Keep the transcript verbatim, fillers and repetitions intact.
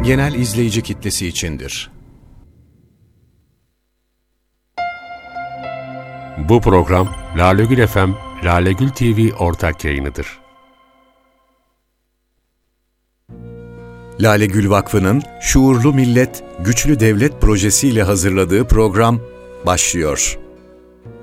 genel izleyici kitlesi içindir. Bu program Lale Gül F M, Lale Gül T V ortak yayınıdır. Lale Gül Vakfı'nın Şuurlu Millet, Güçlü Devlet projesiyle hazırladığı program başlıyor.